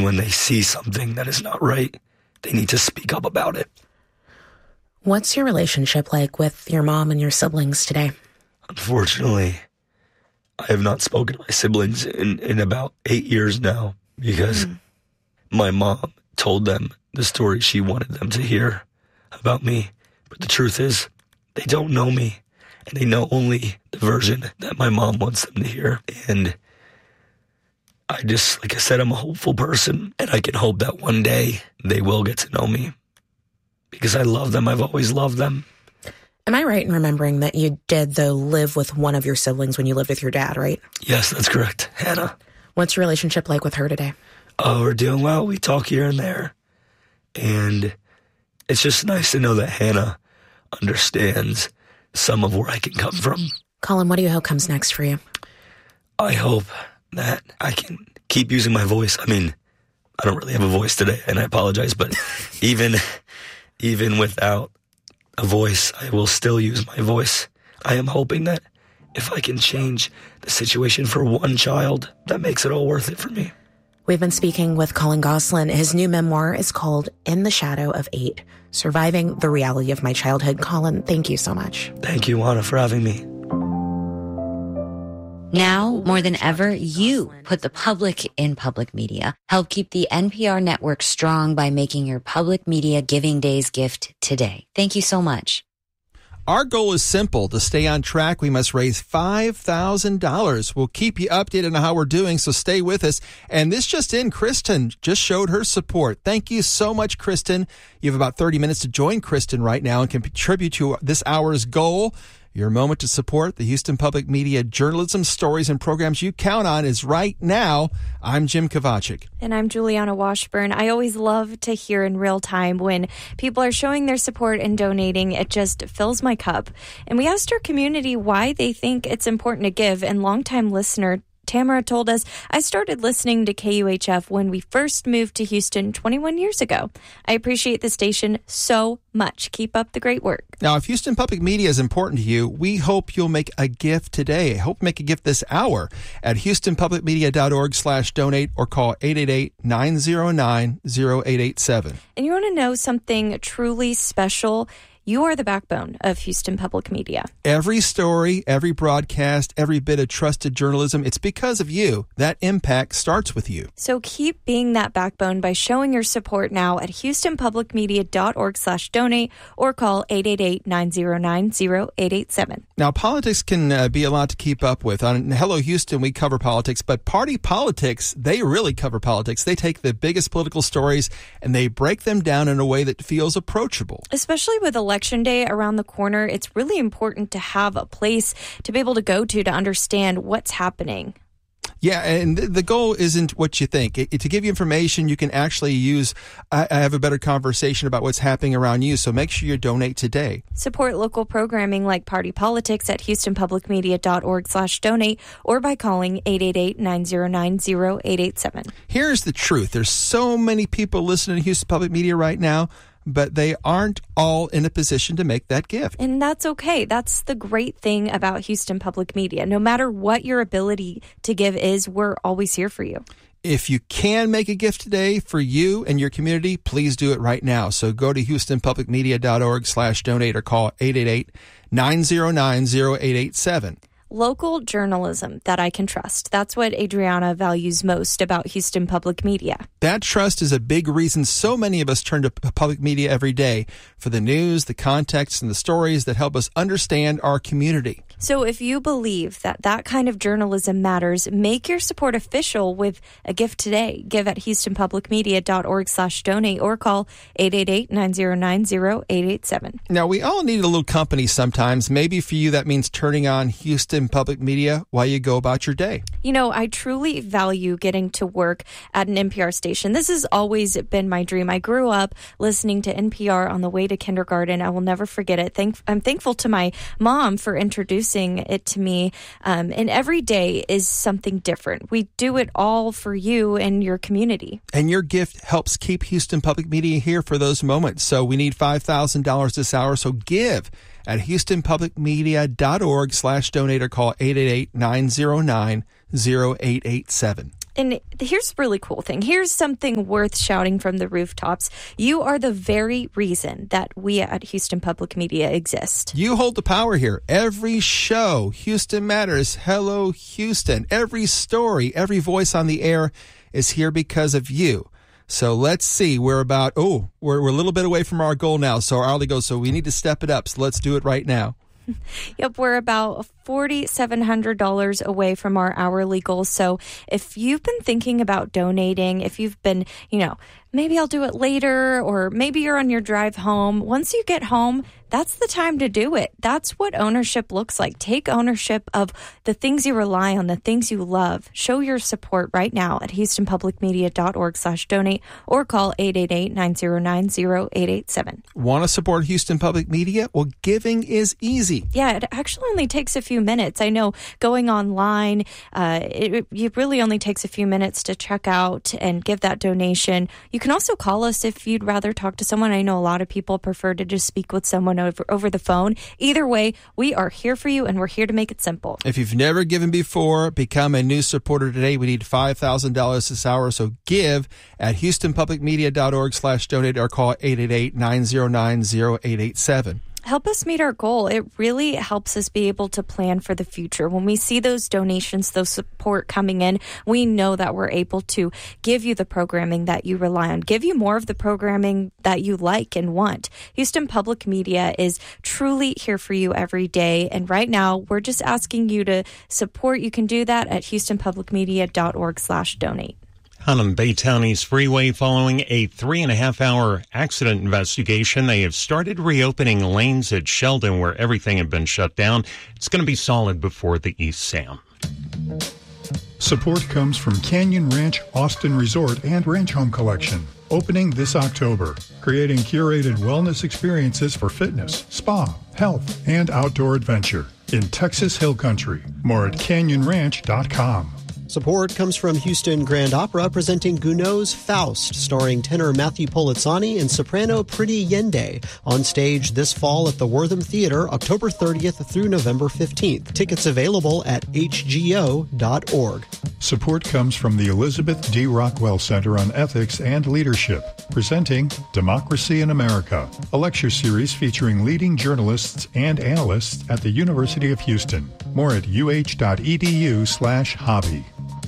when they see something that is not right, they need to speak up about it. What's your relationship like with your mom and your siblings today? Unfortunately, I have not spoken to my siblings in about 8 years now because my mom told them the story she wanted them to hear about me. But the truth is, they don't know me, and they know only the version that my mom wants them to hear. And I just, like I said, I'm a hopeful person, and I can hope that one day they will get to know me because I love them. I've always loved them. Am I right in remembering that you did, though, live with one of your siblings when you lived with your dad, right? Yes, that's correct. Hannah. What's your relationship like with her today? Oh, we're doing well. We talk here and there. And it's just nice to know that Hannah understands some of where I can come from. Colin, what do you hope comes next for you? I hope that I can keep using my voice. I mean, I don't really have a voice today, and I apologize, but even without a voice, I will still use my voice. I am hoping that if I can change the situation for one child, that makes it all worth it for me. We've been speaking with Colin Gosselin. His new memoir is called In the Shadow of 8, Surviving the Reality of My Childhood. Colin, thank you so much. Thank you, Anna, for having me. Now, more than ever, you put the public in public media. Help keep the NPR network strong by making your Public Media Giving Days gift today. Thank you so much. Our goal is simple. To stay on track, we must raise $5,000. We'll keep you updated on how we're doing, so stay with us. And this just in, Kristen just showed her support. Thank you so much, Kristen. You have about 30 minutes to join Kristen right now and contribute to this hour's goal. Your moment to support the Houston Public Media journalism, stories, and programs you count on is right now. I'm Jim Kovacic. And I'm Juliana Washburn. I always love to hear in real time when people are showing their support and donating. It just fills my cup. And we asked our community why they think it's important to give, and longtime listener Tamara told us, I started listening to KUHF when we first moved to Houston 21 years ago. I appreciate the station so much. Keep up the great work. Now, if Houston Public Media is important to you, we hope you'll make a gift today. I hope make a gift this hour at houstonpublicmedia.org/donate or call 888-909-0887. And you want to know something truly special? You are the backbone of Houston Public Media. Every story, every broadcast, every bit of trusted journalism, it's because of you. That impact starts with you. So keep being that backbone by showing your support now at houstonpublicmedia.org/donate or call 888-909-0887. Now, politics can be a lot to keep up with. On Hello Houston, we cover politics, but party politics, they really cover politics. They take the biggest political stories and they break them down in a way that feels approachable. Especially with election day around the corner, it's really important to have a place to be able to go to understand what's happening. Yeah, and the goal isn't what you think. To give you information you can actually use, I have a better conversation about what's happening around you, so make sure you donate today. Support local programming like Party Politics at houstonpublicmedia.org/donate or by calling 888-909-0887. Here's the truth. There's so many people listening to Houston Public Media right now, but they aren't all in a position to make that gift. And that's okay. That's the great thing about Houston Public Media. No matter what your ability to give is, we're always here for you. If you can make a gift today for you and your community, please do it right now. So go to houstonpublicmedia.org/donate or call 888-909-0887. Local journalism that I can trust. That's what Adriana values most about Houston Public Media. That trust is a big reason so many of us turn to public media every day for the news, the context, and the stories that help us understand our community. So if you believe that that kind of journalism matters, make your support official with a gift today. Give at houstonpublicmedia.org/donate or call 888-909-0887. Now, we all need a little company sometimes. Maybe for you that means turning on Houston Public Media while you go about your day. You know, I truly value getting to work at an NPR station. This has always been my dream. I grew up listening to NPR on the way to kindergarten. I will never forget it. I'm thankful to my mom for introducing it to me. And every day is something different. We do it all for you and your community. And your gift helps keep Houston Public Media here for those moments. So we need $5,000 this hour. So give at houstonpublicmedia.org/donate or call 888-909-0887. And here's the really cool thing. Here's something worth shouting from the rooftops. You are the very reason that we at Houston Public Media exist. You hold the power here. Every show, Houston Matters, Hello Houston. Every story, every voice on the air is here because of you. So let's see. We're a little bit away from our goal now. So our hourly goes, so we need to step it up. So let's do it right now. Yep, we're about $4,700 away from our hourly goal. So if you've been thinking about donating, if you've been, maybe I'll do it later, or maybe you're on your drive home. Once you get home, that's the time to do it. That's what ownership looks like. Take ownership of the things you rely on, the things you love. Show your support right now at HoustonPublicMedia.org/donate or call 888-909-0887. Want to support Houston Public Media? Well, giving is easy. Yeah, it actually only takes a few minutes. I know going online, it really only takes a few minutes to check out and give that donation. You can also call us if you'd rather talk to someone. I know a lot of people prefer to just speak with someone over the phone. Either way, we are here for you, and we're here to make it simple. If you've never given before, become a new supporter today. We need $5,000 this hour, so give at HoustonPublicMedia.org/donate or call 888-909-0887. Help us meet our goal. It really helps us be able to plan for the future. When we see those donations, those support coming in, we know that we're able to give you the programming that you rely on, give you more of the programming that you like and want. Houston Public Media is truly here for you every day. And right now, we're just asking you to support. You can do that at HoustonPublicMedia.org/donate. On Baytown East Freeway, following a 3.5-hour accident investigation, they have started reopening lanes at Sheldon where everything had been shut down. It's going to be solid before the East Sam. Support comes from Canyon Ranch Austin Resort and Ranch Home Collection, opening this October, creating curated wellness experiences for fitness, spa, health, and outdoor adventure in Texas Hill Country. More at canyonranch.com. Support comes from Houston Grand Opera presenting Gounod's Faust, starring tenor Matthew Polizzani and soprano Pretty Yende, on stage this fall at the Wortham Theater, October 30th through November 15th. Tickets available at hgo.org. Support comes from the Elizabeth D. Rockwell Center on Ethics and Leadership, presenting Democracy in America, a lecture series featuring leading journalists and analysts at the University of Houston. More at uh.edu/hobby.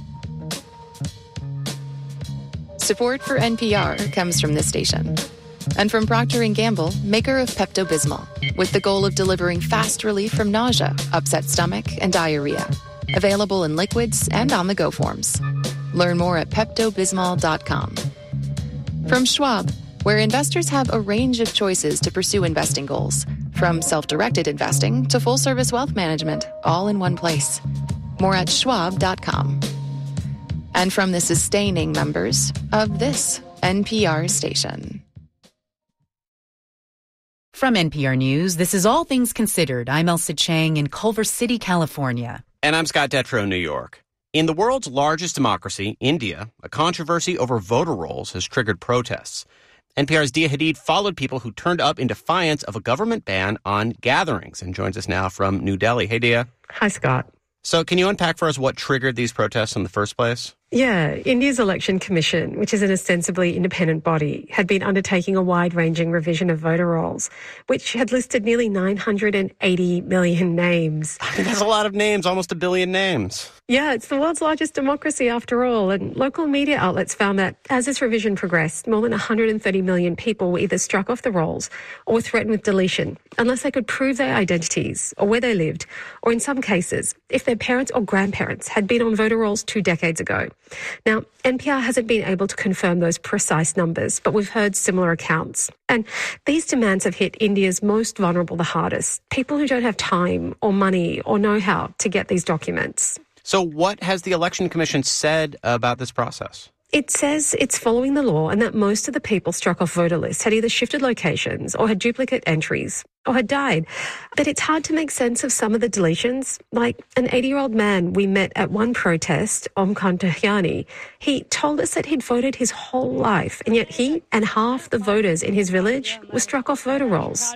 Support for NPR comes from this station and from Procter & Gamble, maker of Pepto-Bismol, with the goal of delivering fast relief from nausea, upset stomach, and diarrhea. Available in liquids and on-the-go forms. Learn more at PeptoBismol.com. From Schwab, where investors have a range of choices to pursue investing goals, from self-directed investing to full-service wealth management, all in one place. More at Schwab.com. And from the sustaining members of this NPR station. From NPR News, this is All Things Considered. I'm Elsa Chang in Culver City, California. And I'm Scott Detrow, New York. In the world's largest democracy, India, a controversy over voter rolls has triggered protests. NPR's Dia Hadid followed people who turned up in defiance of a government ban on gatherings and joins us now from New Delhi. Hey, Dia. Hi, Scott. So can you unpack for us what triggered these protests in the first place? Yeah, India's Election Commission, which is an ostensibly independent body, had been undertaking a wide-ranging revision of voter rolls, which had listed nearly 980 million names. I mean, that's a lot of names, almost 1 billion names. Yeah, it's the world's largest democracy after all, and local media outlets found that as this revision progressed, more than 130 million people were either struck off the rolls or were threatened with deletion, unless they could prove their identities or where they lived, or in some cases, if their parents or grandparents had been on voter rolls 2 decades ago. Now, NPR hasn't been able to confirm those precise numbers, but we've heard similar accounts. And these demands have hit India's most vulnerable the hardest, people who don't have time or money or know-how to get these documents. So what has the Election Commission said about this process? It says it's following the law and that most of the people struck off voter lists had either shifted locations or had duplicate entries or had died. But it's hard to make sense of some of the deletions. Like an 80-year-old man we met at one protest, Omkar Tahyani, he told us that he'd voted his whole life, and yet he and half the voters in his village were struck off voter rolls.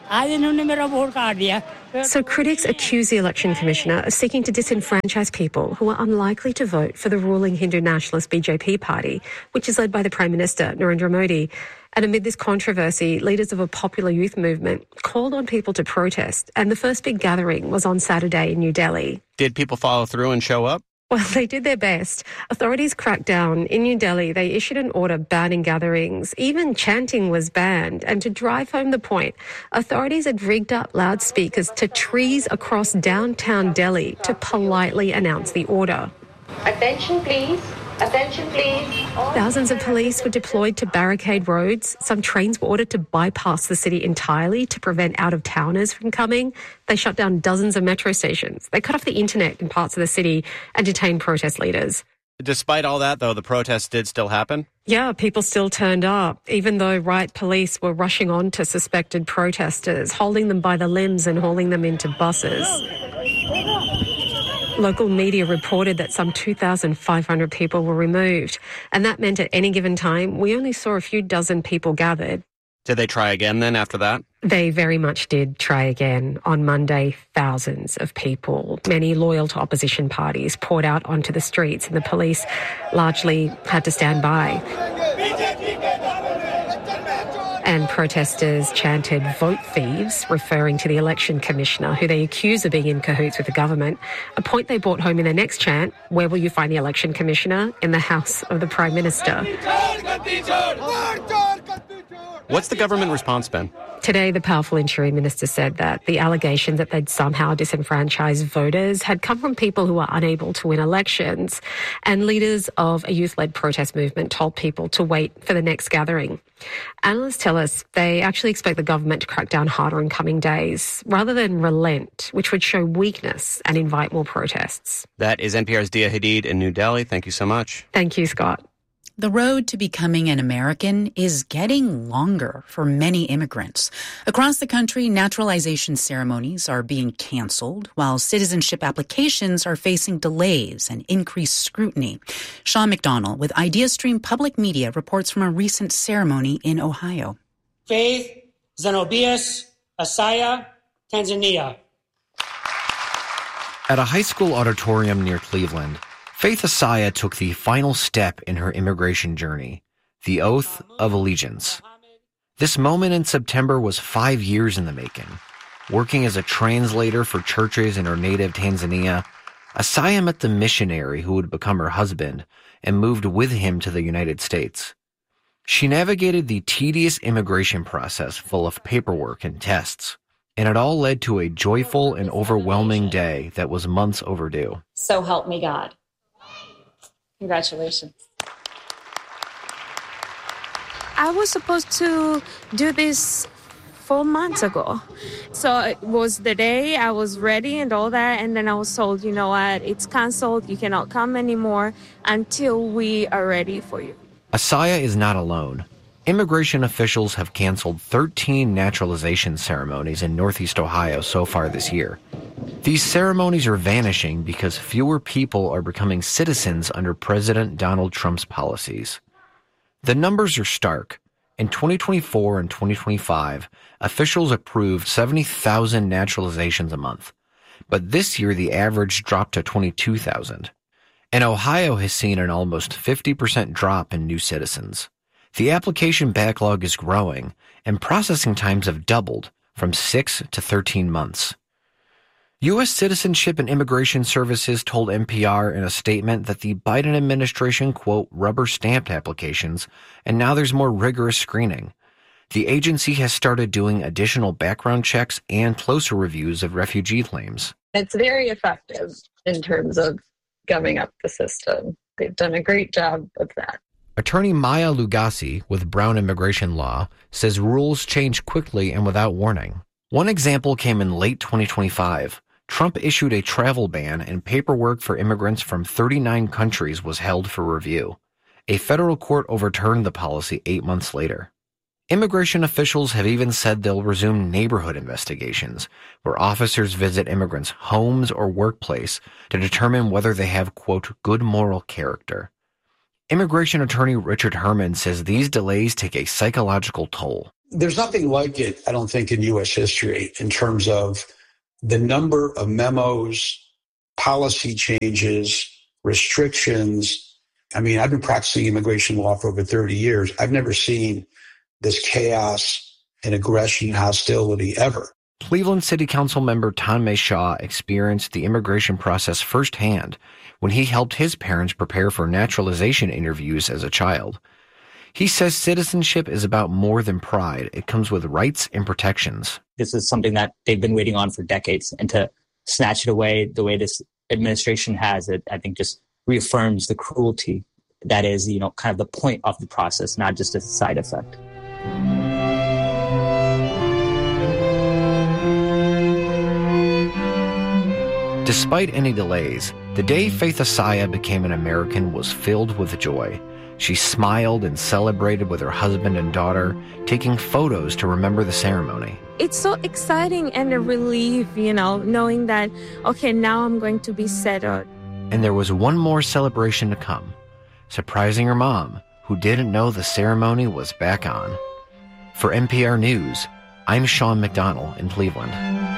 So critics accuse the election commissioner of seeking to disenfranchise people who are unlikely to vote for the ruling Hindu nationalist BJP party, which is led by the Prime Minister, Narendra Modi. And amid this controversy, leaders of a popular youth movement called on people to protest, and the first big gathering was on Saturday in New Delhi. Did people follow through and show up? Well, they did their best. Authorities cracked down. In New Delhi, they issued an order banning gatherings. Even chanting was banned. And to drive home the point, authorities had rigged up loudspeakers to trees across downtown Delhi to politely announce the order. Attention, please. Attention, please. Thousands of police were deployed to barricade roads. Some trains were ordered to bypass the city entirely to prevent out-of-towners from coming. They shut down dozens of metro stations. They cut off the internet in parts of the city and detained protest leaders. Despite all that, though, the protests did still happen? Yeah, people still turned up, even though riot police were rushing on to suspected protesters, holding them by the limbs and hauling them into buses. Local media reported that some 2,500 people were removed, and that meant at any given time, we only saw a few dozen people gathered. Did they try again then after that? They very much did try again. On Monday, thousands of people, many loyal to opposition parties, poured out onto the streets, and the police largely had to stand by. And protesters chanted "vote thieves," referring to the election commissioner, who they accuse of being in cahoots with the government, a point they brought home in their next chant: "Where will you find the election commissioner? In the house of the Prime Minister." What's the government response been? Today, the powerful Interior Minister said that the allegations that they'd somehow disenfranchised voters had come from people who were unable to win elections, and leaders of a youth-led protest movement told people to wait for the next gathering. Analysts tell us they actually expect the government to crack down harder in coming days, rather than relent, which would show weakness and invite more protests. That is NPR's Dia Hadid in New Delhi. Thank you so much. Thank you, Scott. The road to becoming an American is getting longer for many immigrants. Across the country, naturalization ceremonies are being canceled, while citizenship applications are facing delays and increased scrutiny. Sean McDonald with IdeaStream Public Media reports from a recent ceremony in Ohio. Faith Zenobius Asaya, Tanzania. At a high school auditorium near Cleveland, Faith Asaya took the final step in her immigration journey, the oath of allegiance. This moment in September was 5 years in the making. Working as a translator for churches in her native Tanzania, Asaya met the missionary who would become her husband and moved with him to the United States. She navigated the tedious immigration process full of paperwork and tests, and it all led to a joyful and overwhelming day that was months overdue. So help me God. Congratulations. I was supposed to do this 4 months ago. So it was the day I was ready and all that. And then I was told, you know what, it's canceled. You cannot come anymore until we are ready for you. Asaya is not alone. Immigration officials have canceled 13 naturalization ceremonies in Northeast Ohio so far this year. These ceremonies are vanishing because fewer people are becoming citizens under President Donald Trump's policies. The numbers are stark. In 2024 and 2025, officials approved 70,000 naturalizations a month. But this year, the average dropped to 22,000. And Ohio has seen an almost 50% drop in new citizens. The application backlog is growing, and processing times have doubled from 6 to 13 months. U.S. Citizenship and Immigration Services told NPR in a statement that the Biden administration, quote, rubber-stamped applications, and now there's more rigorous screening. The agency has started doing additional background checks and closer reviews of refugee claims. It's very effective in terms of gumming up the system. They've done a great job of that. Attorney Maya Lugasi with Brown Immigration Law says rules change quickly and without warning. One example came in late 2025. Trump issued a travel ban and paperwork for immigrants from 39 countries was held for review. A federal court overturned the policy 8 months later. Immigration officials have even said they'll resume neighborhood investigations, where officers visit immigrants' homes or workplace to determine whether they have, quote, good moral character. Immigration attorney Richard Herman says these delays take a psychological toll. There's nothing like it, I don't think, in U.S. history in terms of the number of memos, policy changes, restrictions. I mean, I've been practicing immigration law for over 30 years. I've never seen this chaos and aggression and hostility ever. Cleveland City Council member Tanmay Shah experienced the immigration process firsthand when he helped his parents prepare for naturalization interviews as a child. He says citizenship is about more than pride. It comes with rights and protections. This is something that they've been waiting on for decades, and to snatch it away the way this administration has, it, I think, just reaffirms the cruelty that is, kind of the point of the process, not just a side effect. Despite any delays, the day Faith Asaya became an American was filled with joy. She smiled and celebrated with her husband and daughter, taking photos to remember the ceremony. It's so exciting and a relief, knowing that, okay, now I'm going to be settled. And there was one more celebration to come, surprising her mom, who didn't know the ceremony was back on. For NPR News, I'm Sean McDonnell in Cleveland.